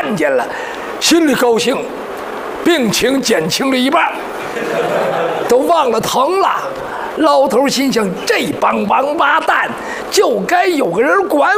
看见了，心里高兴，病情减轻了一半，都忘了疼了。老头心想：这帮王八蛋，就该有个人管